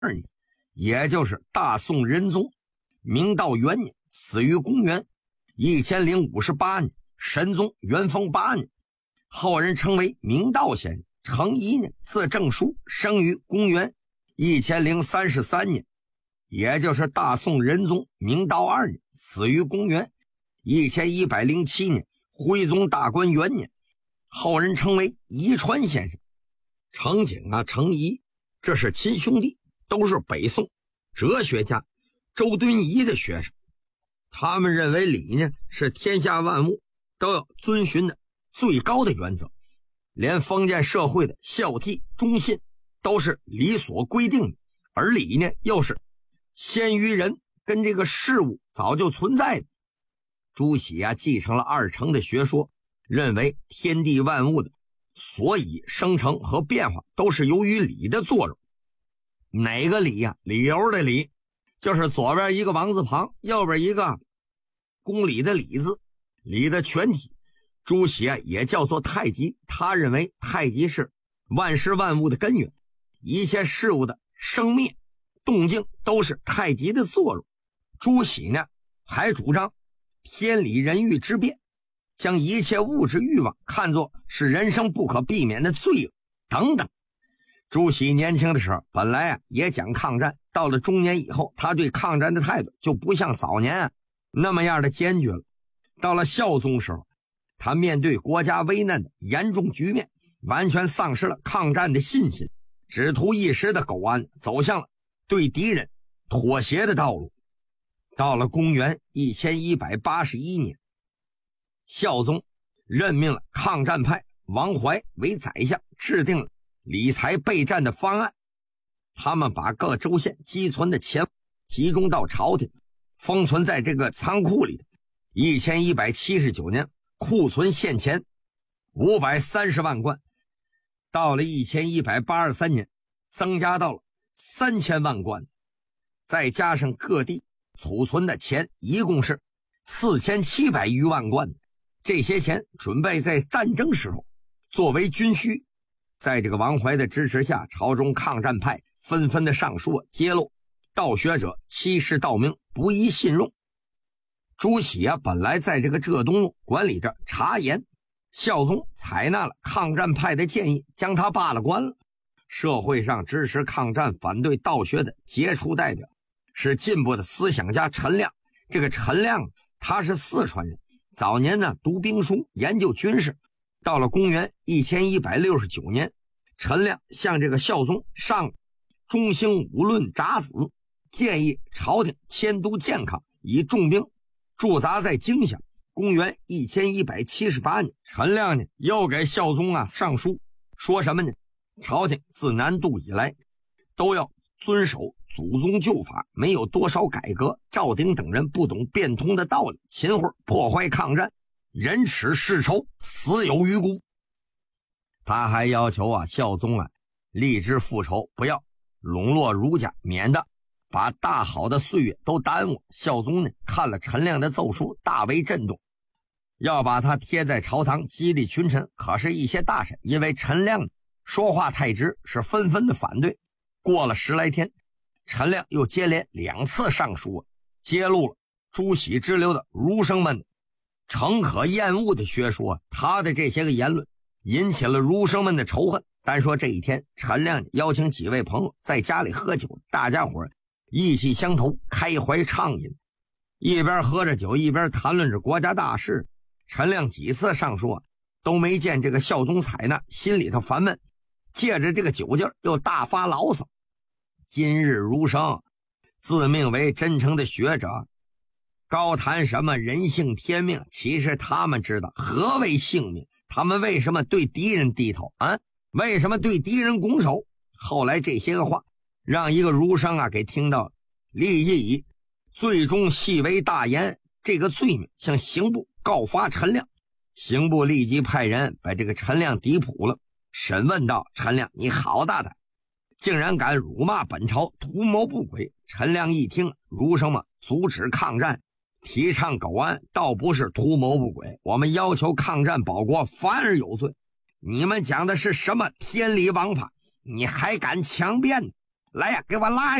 2年，也就是大宋仁宗明道元年，死于公元1058年，神宗元丰8年，后人称为明道先生。程颐呢，字正书，生于公元1033年，也就是大宋仁宗明道2年，死于公元1107年，徽宗大观元年，后人称为宜川先生。程景啊，程颐，这是亲兄弟，都是北宋哲学家周敦颐的学生。他们认为礼呢是天下万物都要遵循的最高的原则，连封建社会的孝悌忠信都是理所规定的，而礼呢又是先于人，跟这个事物早就存在的。朱熹啊继承了二程的学说，认为天地万物的所以生成和变化都是由于理的作用。哪个理呀？理由的理，就是左边一个王字旁，右边一个公理的理字，理的全体。朱熹啊也叫做太极，他认为太极是万事万物的根源，一切事物的生灭动静都是太极的作用。朱熹呢还主张天理人欲之变，将一切物质欲望看作是人生不可避免的罪恶等等。朱熹年轻的时候本来也讲抗战，到了中年以后，他对抗战的态度就不像早年那么样的坚决了。到了孝宗时候，他面对国家危难的严重局面，完全丧失了抗战的信心，只图一时的苟安，走向了对敌人妥协的道路。到了公元1181年，孝宗任命了抗战派王怀为宰相，制定了理财备战的方案。他们把各州县积存的钱集中到朝廷，封存在这个仓库里的。1179年库存现钱530万贯，到了1183年增加到了3000万贯，再加上各地储存的钱一共是4700余万贯。这些钱准备在战争时候作为军需。在这个王怀的支持下，朝中抗战派纷纷的上书揭露盗学者欺世盗名，不宜信用。朱熹本来在这个浙东路管理着茶盐，孝宗采纳了抗战派的建议，将他罢了官了。社会上支持抗战反对盗学的杰出代表是进步的思想家陈亮。这个陈亮他是四川人，早年呢读兵书，研究军事。到了公元1169年，陈亮向这个孝宗上中兴武论札子，建议朝廷迁都建康，以重兵驻扎在京乡。公元1178年，陈亮呢又给孝宗上书，说什么呢？朝廷自南渡以来都要遵守祖宗旧法，没有多少改革。赵鼎等人不懂变通的道理，秦桧破坏抗战，人耻世仇，死有余辜。他还要求孝宗立志复仇，不要笼络儒家，免得把大好的岁月都耽误。孝宗呢看了陈亮的奏书，大为震动，要把他贴在朝堂激励群臣。可是一些大臣因为陈亮说话太直，是纷纷的反对。过了10来天，陈亮又接连2次上书，揭露了朱熹之流的儒生们诚可厌恶的学说。他的这些个言论引起了儒生们的仇恨。单说这一天，陈亮邀请几位朋友在家里喝酒，大家伙意气相投，开怀畅饮，一边喝着酒，一边谈论着国家大事。陈亮几次上书都没见这个孝宗采纳，心里头烦闷，借着这个酒劲又大发牢骚。今日儒生自命为真诚的学者，高谈什么人性天命，其实他们知道何为性命，他们为什么对敌人低头为什么对敌人拱手。后来这些个话让一个儒生给听到了，立即以最终系为大言这个罪名向刑部告发陈亮。刑部立即派人把这个陈亮抵捕了，审问道：陈亮，你好大胆，竟然敢辱骂本朝，图谋不轨。陈亮一听，儒生们阻止抗战，提倡苟安，倒不是图谋不轨，我们要求抗战保国，反而有罪。你们讲的是什么天理王法？你还敢强辩？ 来呀，给我拉呀！